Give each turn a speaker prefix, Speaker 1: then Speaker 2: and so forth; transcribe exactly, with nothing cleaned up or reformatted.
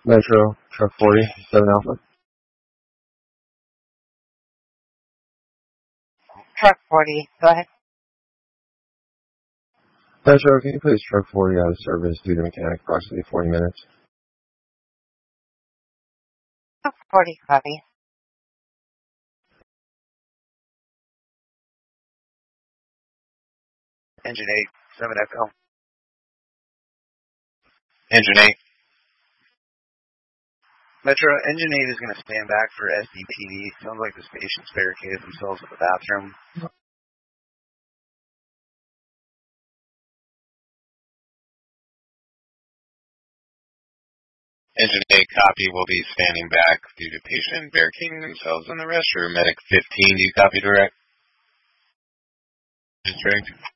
Speaker 1: Metro, truck forty, seven Alpha.
Speaker 2: Truck forty, go ahead.
Speaker 1: Metro, can you please truck forty out of service due to mechanic approximately forty minutes?
Speaker 2: Truck forty, copy.
Speaker 3: Engine eight, seven Echo. Engine eight. Metro, Engine eight is going to stand back for S D P D. Sounds like the patients barricaded themselves in the bathroom.
Speaker 4: Engine eight, copy, will be standing back due to patient barricading themselves in the restroom. Medic fifteen, do you copy direct? Direct.